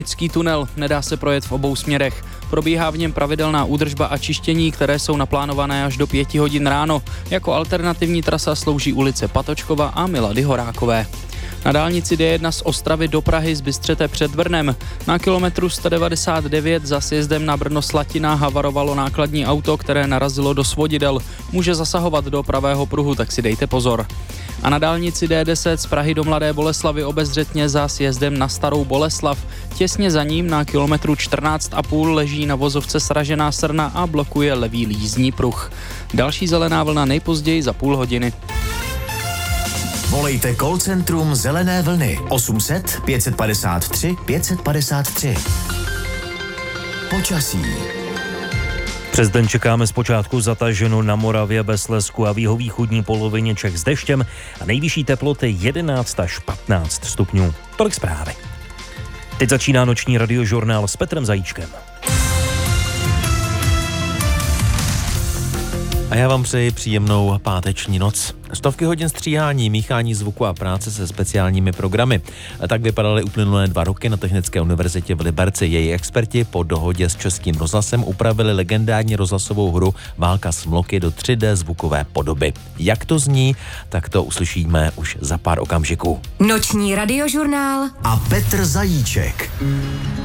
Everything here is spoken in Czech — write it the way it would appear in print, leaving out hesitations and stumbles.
tunel, nedá se projet v obou směrech. Probíhá v něm pravidelná údržba a čištění, které jsou naplánované až do 5 hodin ráno. Jako alternativní trasa slouží ulice Patočkova a Milady Horákové. Na dálnici D1 z Ostravy do Prahy z Bystřete před Brnem. Na kilometru 199 za sjezdem na Brno-Slatina havarovalo nákladní auto, které narazilo do svodidel. Může zasahovat do pravého pruhu, tak si dejte pozor. A na dálnici D10 z Prahy do Mladé Boleslavi obezřetně za sjezdem na Starou Boleslav. Těsně za ním na kilometru 14,5 leží na vozovce sražená srna a blokuje levý jízdní pruh. Další zelená vlna nejpozději za půl hodiny. Volejte call centrum Zelené vlny 800 553 553. Počasí. Přes den čekáme zpočátku zataženo na Moravě, ve Slezsku a v jihovýchodní polovině Čech s deštěm a nejvyšší teploty 11 až 15 stupňů. Tolik zprávy. Teď začíná noční radiožurnál s Petrem Zajíčkem. A já vám přeji příjemnou páteční noc. Stovky hodin stříhání, míchání zvuku a práce se speciálními programy. Tak vypadaly uplynulé 2 roky na Technické univerzitě v Liberci. Její experti po dohodě s Českým rozhlasem upravili legendární rozhlasovou hru Válka smloky do 3D zvukové podoby. Jak to zní, tak to uslyšíme už za pár okamžiků. Noční radiožurnál a Petr Zajíček.